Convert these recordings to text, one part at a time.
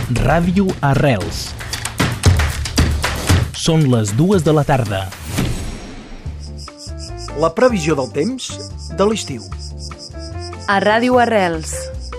Ràdio Arrels. Són les 2 de la tarda. La previsió del temps de l'estiu. A Ràdio Arrels.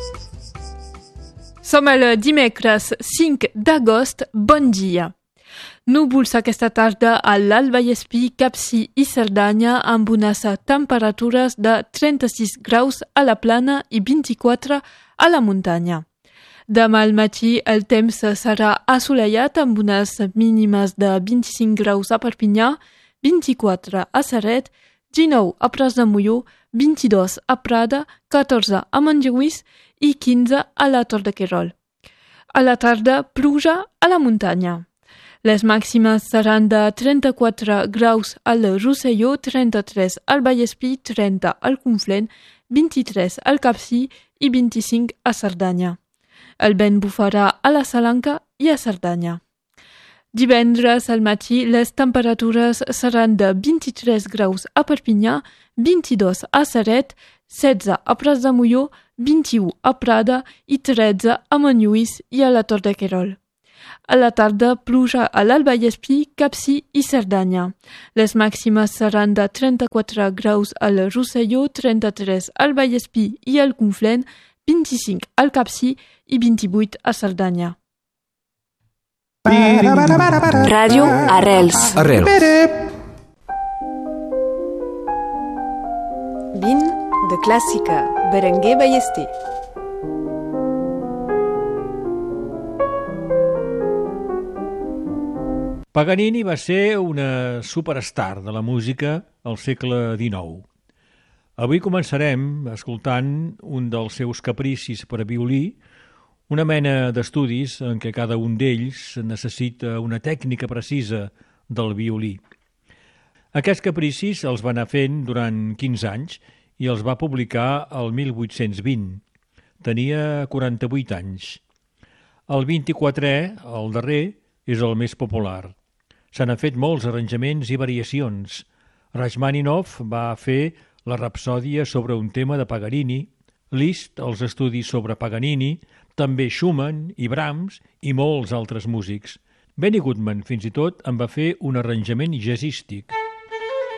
Som el dimecres 5 d'agost. Bon dia. Núvols aquesta tarda a l'Alt Vallespir, Capcir i Cerdanya amb unes temperatures de 36 graus a la plana i 24 a la muntanya. Demà al matí el temps serà assolellat amb unes mínimes de 25 graus a Perpinyà, 24 a Ceret, 19 a Prats de Molló, 22 a Prada, 14 a Montjuïc i 15 a la Tor de Querol. A la tarda, pluja a la muntanya. Les màximes seran de 34 graus al Rosselló, 33 al Vallespir, 30 al Conflent, 23 al Capcir i 25 a Cerdanya. El vent bufarà a la Salanca i a Cerdanya. Divendres al matí les temperatures seran de 23 graus a Perpinyà, 22 a Ceret, 16 a Prats de Molló, 21 a Prada i 13 a Montjuïc i a la Tor de Querol. A la tarda, pluja a l'Alt Vallespir, Capcir i Cerdanya. Les màximes seran de 34 graus al Rosselló, 33 al Vallespir i al Conflent, 25 al Capcir i 28 a Cerdanya. Ràdio Arrels. Vin de clàssica, Berenguer Ballester. Paganini va ser una superstar de la música al segle XIX. Avui començarem escoltant un dels seus capricis per a violí, una mena d'estudis en què cada un d'ells necessita una tècnica precisa del violí. Aquests capricis els va anar fent durant 15 anys i els va publicar el 1820. Tenia 48 anys. El 24è, el darrer, és el més popular. Se n'han fet molts arranjaments i variacions. Rachmaninoff va fer la rapsòdia sobre un tema de Paganini, Liszt els estudis sobre Paganini, també Schumann i Brahms i molts altres músics. Benny Goodman fins i tot en va fer un arranjament jazzístic.